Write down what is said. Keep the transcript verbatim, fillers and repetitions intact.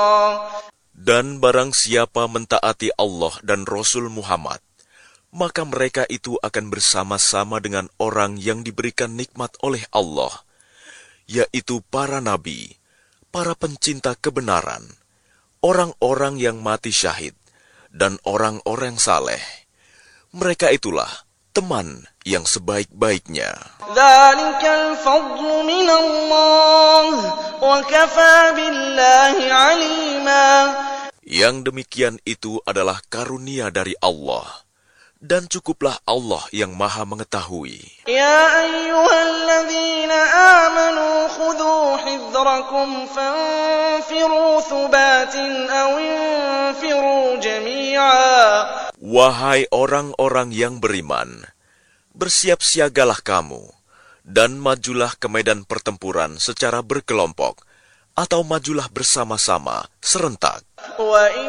Dan barang siapa mentaati Allah dan Rasul Muhammad, maka mereka itu akan bersama-sama dengan orang yang diberikan nikmat oleh Allah, yaitu para nabi, para pencinta kebenaran, orang-orang yang mati syahid, dan orang-orang saleh. Mereka itulah teman yang sebaik-baiknya. Dzalikal fadlu minallah wa kafaa billahi alima. Yang demikian itu adalah karunia dari Allah, dan cukuplah Allah yang Maha mengetahui. Ya ayyuhalladzina amanu khudhu hidrakum fanfiru thubatin aw infiru jami'a. Wahai orang-orang yang beriman, bersiap siagalah kamu, dan majulah ke medan pertempuran secara berkelompok, atau majulah bersama-sama, serentak.